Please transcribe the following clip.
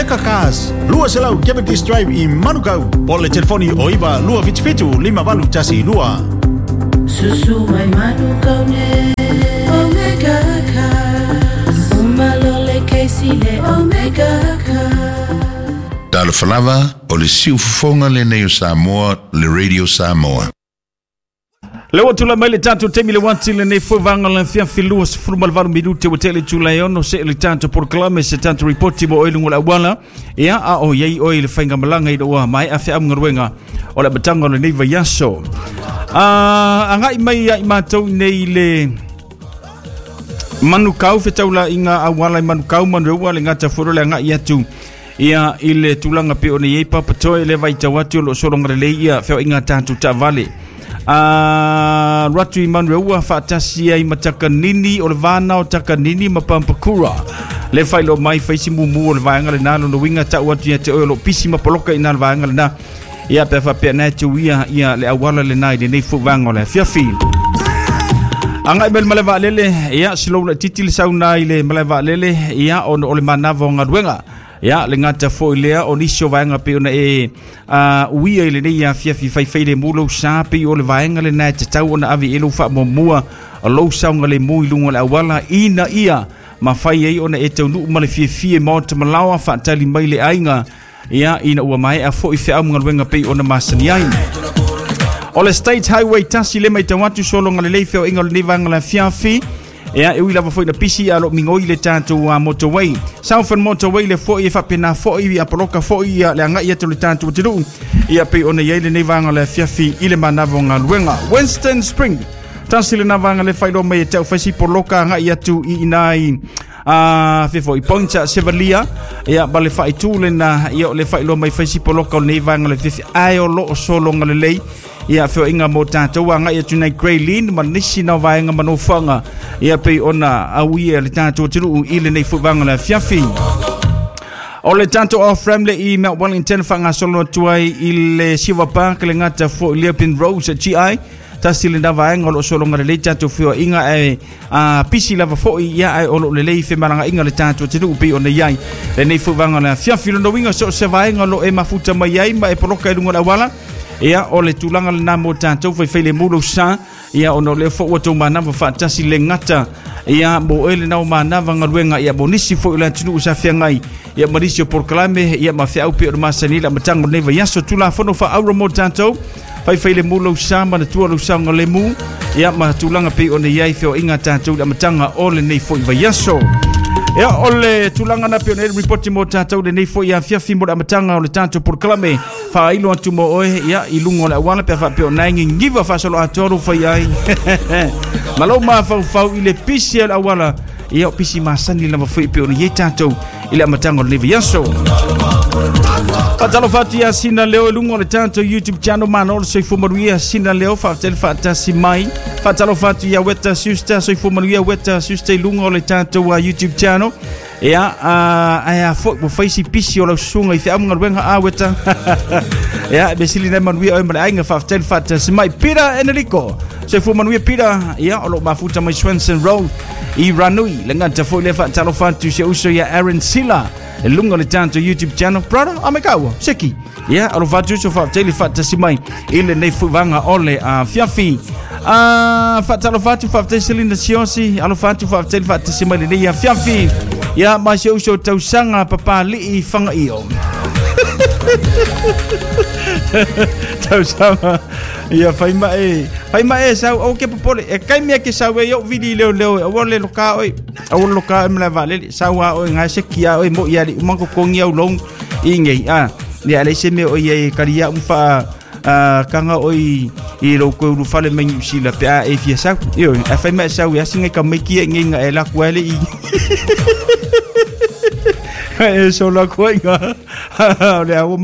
Leka Cars, Lua Selau Capitis Drive i Manukau. Pole telefoni oiva Lua Fitu 5 tasi Lua. Susu mai Manukau ne Omega Cars. Umalole keisile Omega Cars. Talo falava o le siufonga le neo Samoa, le Radio Samoa. Lewa tula mai le tanto temi le wanti le nei fuevanga le fia filua se furu malvaru minuti o tele tula iono se le tanto proclame se tanto reporti mo oilu ngula wala ia a o yei oi le fainga malanga i doa mai a fia amngaruenga o le batanga le neiva yaso angai mai ia i mātou nei le manukau fetaula inga awala i manukau manueua le ngata furu le angai atu ia i le tulanga pe o ne yei papatoe le vaitawati o lo solonga le ia feo inga tanto ta vale Ratu i Manueua whaatasi ai mataka nini o le vana o taka nini ma Pampakura. Le whailo mai whaisi mumu o le vaenga le nalo no winga tau atu ia te oilo pisi ma poloka i nal vaenga le na. Ia pe whapea nai te uia ia le awala le nai le nei fuwanga o le fiafi. Anga i mele malewa lele ia silo le titi le sauna i le malewa lele ia o le manava o ngaruenga. Ya le ngata fo ilea o nisio vaenga pe ona uia ile nei ia fiafi fai le mulo sa pe o le vaenga le na te tau ona avi elu fa momua o lo saunga le mui lunga le awala ina ia ma fai ei ona e tau nuu ma le fie mo te malawa fa tali mai le ainga ia ina ua mai a fo i fea mga luenga pe ona masani ai o le State Highway tasi le mai tawatu solo nga le leifeo inga le nevanga le fiafi ia e ui lava foi na pisi a lo mingoi le tātou motorway. Southern Motorway le foi e whapena foi a poloka foi le anga ia te le tātou te ruu. Ia pe ona iei le nevanga le fiafi i le manavo ngā luenga. Winston Spring. Tasi le navanga le whairo mai e tau whaisi poloka anga ia tu i inai fefo i pointa Sevalia. Ia ba le whai tūle na ia le whairo mai whaisi poloka o le nevanga le fiafi ai o lo o solonga le lei. Ia feo inga mo tātou anga ia tunai Greylin ma nisi na vaenga manofanga ia pei ona awia le tātou tiru i le nei fuwanga le fiafi o le tātou off-ram le i Mount Wellington whanga solo tuai i le Silver Park le ngata fo Leopin Rose at GI tasi le na vaenga o lo solonga le tātou feo inga e pisi lava fo i ia ai o lo le lei fe maranga inga le tātou tiru pei ona iai le nei fuwanga le fiafi lo winga so se vaenga lo e mafuta mai ai ma e poloka e lunga la wala ia o le tulanga le namo tātou fai le mulo sa ia ono le fo wato manava fatasi le ngata ia mo ele nau manava ngaruenga ia bonisi fo ila tunu sa fiangai ia marisio proclame ia mafia upi o masanila matango neva yaso tula fono fa auro mo tātou fai le mulo sa ma tua lo sa ngale mu ia ma tulanga pe ona iai feo inga tātou la matanga o le nei fo iva yaso ia ole tulanga na pe ona report mo tātou le nei fo ia fiafi mo la matanga o le tātou proclame fa ilo atu mo oe ia ilungo la wala pe fa pe ona ngiva fa solo atoro fa ai malo ma fa ile pisi la wala ia pisi masani la fa pe ona ye tātou ile matanga le viaso Fatalo fatu ya sina leo lungo le tātou YouTube channel manol so ifumaruia sina leo fa tel fata simai fatalo fatu ya weta sister so ifumaruia weta sister lungo le tātou YouTube channel ia aya fo mo faisi pisi o la sunga i fe amunga wenga a weta ia besili na manuia o mala inga fa tel fata simai Peter Enrico so ifumaruia Peter ia o lo mafuta mai Swenson Road i Ranui le ngata fo le fatalo fatu se uso ya Aaron Silla lungo le tanto YouTube channel brother amekawa seki ya alo fatu so fa tele fata simai ile nei fuwanga ole fiafi fatalo fatu fa tele na siosi alo fatu fa tele fata simai le ya fiafi ya ma se uso tausanga papa li fanga io tausanga ya faima e sa o ke popole e kai me ke sa we yo vidi leo o le loka oi o loka me la vale sa wa o nga se kia oi mo ya mo ko kongi au long ingei ni ale se me o ye karia umfa kanga oi i lo ko lu fale men si la pe e fia sa yo e faima sa we singa ka me ki nginga e la kwele i e so la ko nga le